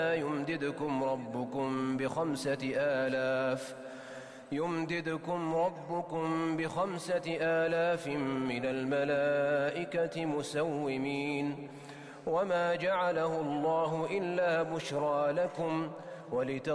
يمددكم ربكم ب5,000 من الملائكة مسومين وما جعله الله إلا بشرى لكم